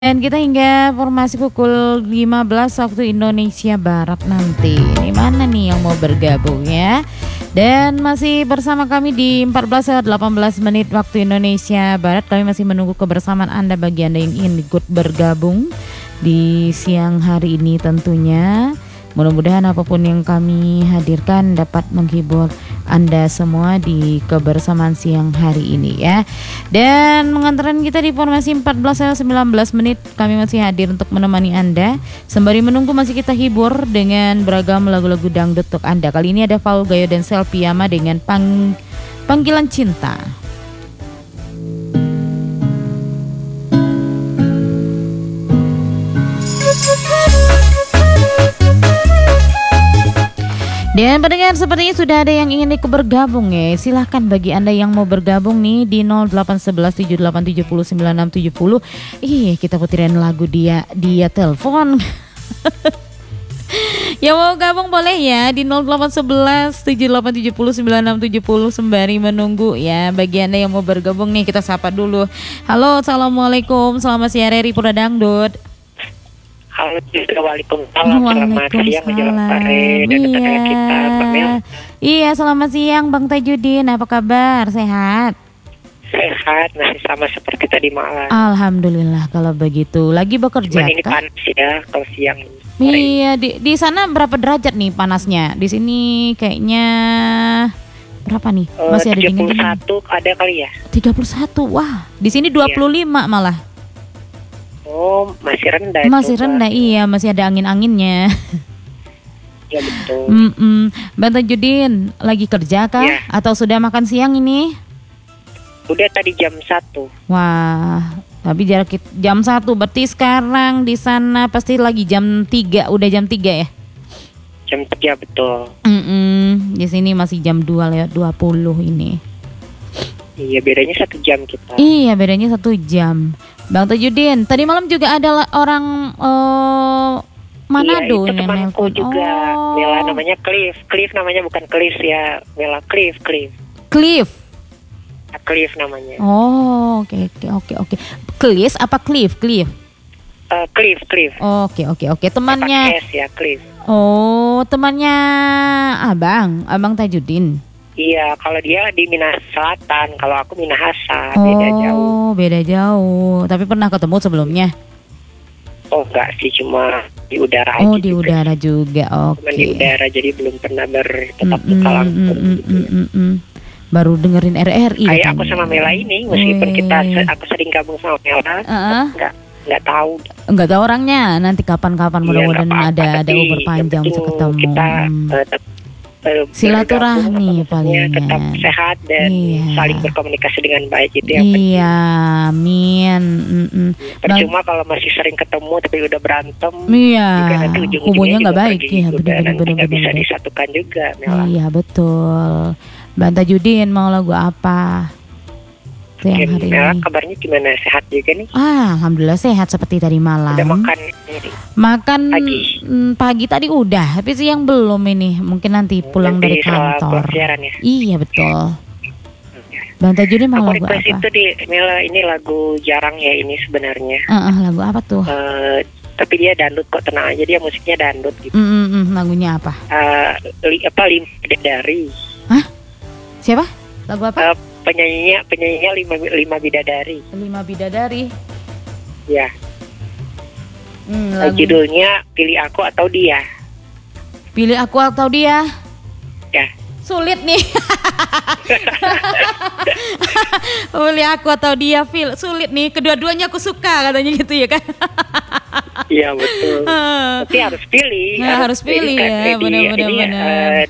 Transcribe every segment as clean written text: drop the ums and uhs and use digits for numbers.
Dan kita hingga formasi pukul 15 waktu Indonesia Barat nanti. Ini mana nih yang mau bergabung ya? Dan masih bersama kami di 14 18 menit waktu Indonesia Barat. Kami masih menunggu kebersamaan Anda bagi Anda yang ingin ikut bergabung di siang hari ini tentunya. Mudah-mudahan apapun yang kami hadirkan dapat menghibur Anda semua di kebersamaan siang hari ini ya. Dan mengantarkan kita di formasi 14 19 menit kami masih hadir untuk menemani Anda sembari menunggu masih kita hibur dengan beragam lagu-lagu dangdut untuk Anda. Kali ini ada Paul Gayo dan Selpiama dengan Panggilan Cinta. Dan pendengar sepertinya sudah ada yang ingin ikut bergabung ya. Silahkan bagi Anda yang mau bergabung nih di 0811 7870 9670. Kita putirin lagu dia telepon. Yang mau gabung boleh ya di 0811 7870 9670 sembari menunggu ya. Bagi Anda yang mau bergabung nih kita sapa dulu. Halo, assalamualaikum. Selamat siang Reri Pura Dangdut. Halo, waalaikumsalam. Selamat siang menjelang sore dan tetangga kita, Mbak Mel. Iya, selamat siang Bang Tajudin. Apa kabar? Sehat? Sehat, masih sama seperti tadi malam. Alhamdulillah kalau begitu. Lagi bekerja ini kah? panas ya kalau siang. Iya, di sana berapa derajat nih panasnya? Di sini kayaknya berapa nih? Masih ada dingin-dingin. 31 ada kali ya? 31. Wah, di sini 25 malah. Oh, masih rendah. Masih rendah, iya, masih ada angin-anginnya. Ya betul. Bang Tajudin, lagi kerja kah? Ya. Atau sudah makan siang ini? Udah tadi jam 1. Wah, tapi jarak jam 1, berarti sekarang di sana pasti lagi jam 3, udah jam 3 ya? Jam 3 betul. Di sini masih jam 2:20 ini. Iya, bedanya 1 jam kita. Iya, bedanya 1 jam. Bang Tajudin, tadi malam juga ada orang Manado iya, itu yang temanku nelpon. juga. Mela namanya Cliff. Cliff namanya bukan Cliff ya. Mela Cliff. Cliff. Cliff namanya. Oh, oke. Cliff apa Cliff? Cliff. Oke. Temannya. S ya, Cliff. Oh, temannya Abang Tajudin. Iya, kalau dia di Minas Selatan, kalau aku Minahasa, beda jauh. Tapi pernah ketemu sebelumnya? Oh, enggak sih, cuma di udara aja. Oh, di udara juga. Oke. Cuma di udara, jadi belum pernah bertetap muka langsung. Baru dengerin RRI. Kayak aku sama Mela ini, meskipun aku sering gabung sama Mela, enggak tahu. Enggak tahu orangnya. Nanti kapan-kapan mudah-mudahan ada umur panjang bisa ketemu. Kita silaturahmi palingnya tetap sehat dan saling berkomunikasi dengan baik, itu yang penting. Iya, amin. Percuma kalau masih sering ketemu tapi udah berantem. Iya, juga nanti hubungannya nggak baik ya, benar-benar bisa disatukan juga, Mela. Iya betul. Bang Tajudin mau lagu apa? Yang hari Mela, ini. kabarnya gimana? Sehat juga nih? Alhamdulillah sehat seperti tadi malam. Udah makan pagi tadi udah, tapi siang belum ini. Mungkin nanti pulang dari kantor. Ya? Iya betul. Bang Tajudin mau lagu apa? Itu Mela, ini lagu jarang ya ini sebenarnya. Lagu apa tuh? Tapi dia dangdut kok, tenang aja, dia musiknya dangdut gitu. Lagunya apa? Lima Bidadari. Hah? Siapa? Lagu apa? Penyanyinya lima bidadari. 5 bidadari. Ya. Judulnya Pilih Aku atau Dia. Pilih Aku atau Dia. Ya. Sulit nih. Pilih Aku atau Dia, sulit nih. Kedua-duanya aku suka katanya gitu ya kan. Iya betul. Tapi harus pilih. Harus pilih ya. Benar.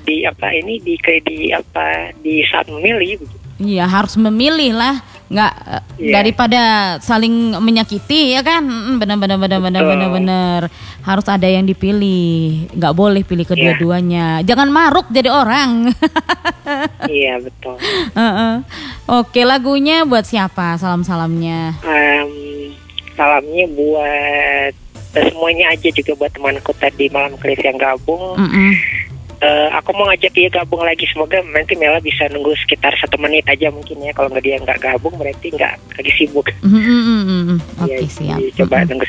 Di saat memilih. Iya, harus memilih lah, nggak daripada saling menyakiti ya kan. Benar. Harus ada yang dipilih, nggak boleh pilih kedua-duanya. Jangan maruk jadi orang. Iya betul. Oke, lagunya buat siapa? Salamnya. Salamnya buat semuanya aja, juga buat temanku tadi malam Chris yang gabung. Aku mau ngajak dia gabung lagi. Semoga nanti Mela bisa nunggu sekitar 1 menit aja mungkin ya. Kalau nggak dia nggak gabung berarti nggak lagi sibuk. Oke, Ya, siap. coba nunggu